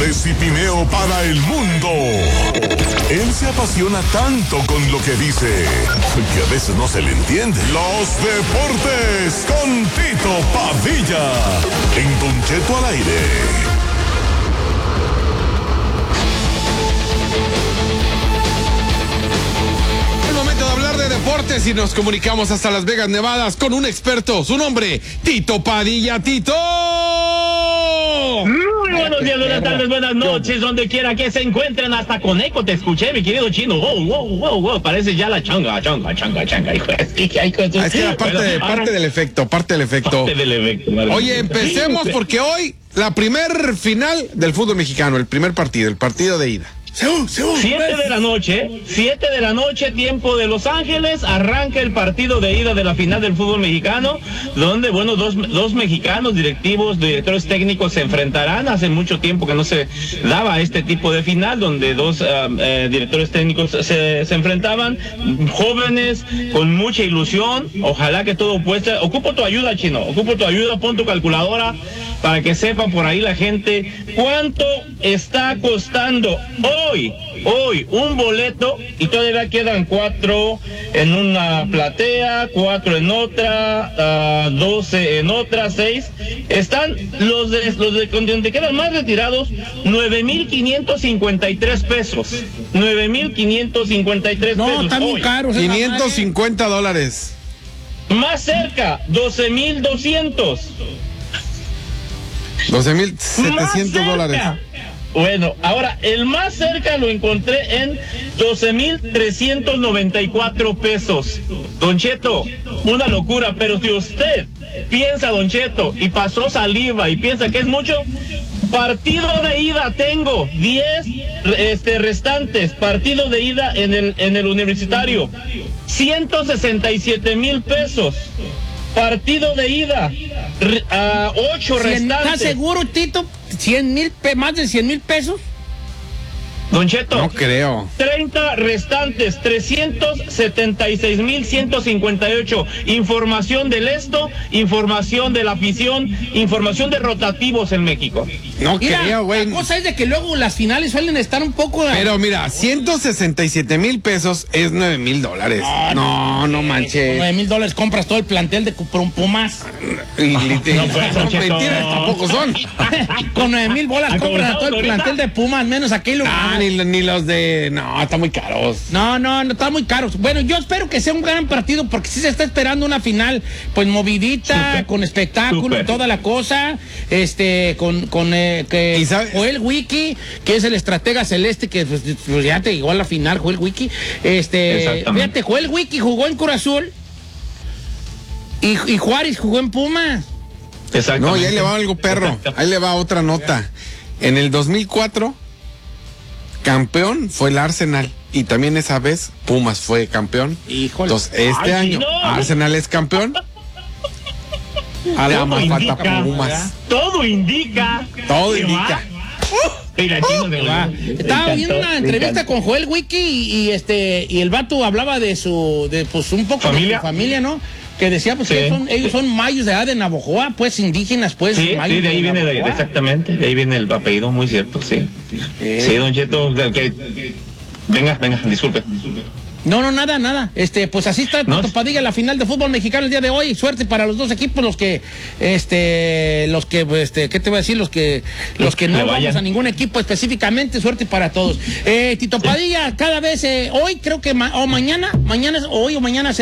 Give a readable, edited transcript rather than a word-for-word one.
de Cipineo para el mundo. Él se apasiona tanto con lo que dice que a veces no se le entiende. Los deportes con Tito Padilla en Don Cheto al aire. De deportes y nos comunicamos hasta Las Vegas, Nevada, con un experto, su nombre, Tito Padilla. ¡Tito! Muy buenos días, buenas tardes, buenas noches, donde quiera que se encuentren, hasta con eco te escuché, mi querido chino. Wow, parece ya la changa, hijo. Es que era parte del efecto. Oye, empecemos porque hoy la primer final del fútbol mexicano, el primer partido, el partido de ida. 7 de la noche, tiempo de Los Ángeles, arranca el partido de ida de la final del fútbol mexicano, donde, bueno, dos mexicanos directores técnicos se enfrentarán. Hace mucho tiempo que no se daba este tipo de final, donde dos directores técnicos se enfrentaban, jóvenes, con mucha ilusión. Ojalá que todo puesta. Ocupo tu ayuda, Chino, pon tu calculadora para que sepan por ahí la gente cuánto está costando hoy un boleto, y todavía quedan 4 en una platea, 4 en otra, 12 en otra, 6. Están los de donde quedan más retirados, 9,553 pesos. 9,553 no, pesos. Está muy caro. $550. Más cerca, 12,200. $12,700. Bueno, ahora el más cerca lo encontré en 12,394 pesos. Don Cheto, una locura, pero si usted piensa, Don Cheto, y pasó saliva y piensa que es mucho, partido de ida tengo 10 restantes, partido de ida en el Universitario, 167,000 pesos. Partido de ida, 8 restantes. ¿Estás seguro, Tito? ¿Más de 100,000 pesos? Don Cheto. No creo. 30 restantes, 376,158. Información del información de la afición, información de rotativos en México. No creo, güey. La cosa es de que luego las finales suelen estar un poco... Pero mira, 167,000 pesos es $9,000. No manches. Con $9,000 compras todo el plantel de Pumas. Mentiras tampoco son. Con 9,000 bolas compras todo el plantel de Pumas, menos aquello. Ni los de... No, están muy caros. No, están muy caros. Bueno, yo espero que sea un gran partido, porque sí se está esperando una final, pues movidita, con espectáculo y toda la cosa. Con Joel Wiki, que es el estratega celeste, que pues ya te llegó a la final, Joel Wiki. Fíjate, Joel Wiki jugó en Cruz Azul y Juárez jugó en Pumas. Exacto. No, y ahí le va algo, perro. Ahí le va otra nota. En el 2004... campeón fue el Arsenal, y también esa vez Pumas fue campeón. Híjole. Entonces este año Arsenal es campeón. Ahora más falta Pumas. Todo indica. Estaba viendo una entrevista con Joel Wiki y el vato hablaba de pues un poco de su familia, ¿no? Que decía, pues, que ellos son mayos de edad de Navojoa, pues, indígenas, pues. Sí, de ahí viene, exactamente, de ahí viene el apellido, muy cierto, sí. Sí, Don Cheto, venga, disculpe. No, nada. Pues así está Tito Padilla, la final de fútbol mexicano el día de hoy. Suerte para los dos equipos, ¿qué te voy a decir? Los que no vamos a ningún equipo específicamente, suerte para todos. Tito Padilla, cada vez, hoy creo que, o mañana, hoy o mañana